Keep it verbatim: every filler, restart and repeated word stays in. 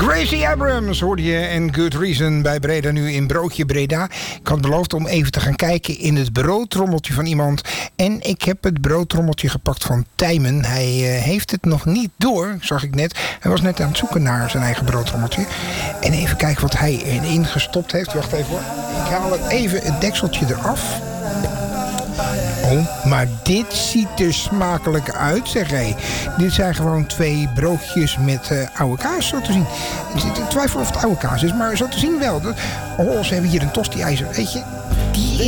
Gracie Abrams hoorde je en Good Reason bij Breda nu in Broodje Breda. Ik had beloofd om even te gaan kijken in het broodtrommeltje van iemand. En ik heb het broodtrommeltje gepakt van Tijmen. Hij uh, heeft het nog niet door, zag ik net. Hij was net aan het zoeken naar zijn eigen broodtrommeltje. En even kijken wat hij erin gestopt heeft. Wacht even hoor. Ik haal het even het dekseltje eraf. Oh, maar dit ziet er smakelijk uit, zeg hé. Dit zijn gewoon twee broodjes met uh, oude kaas, zo te zien. Ik twijfel of het oude kaas is, maar zo te zien wel. Oh, ze hebben hier een tosti-ijzer, weet je. Die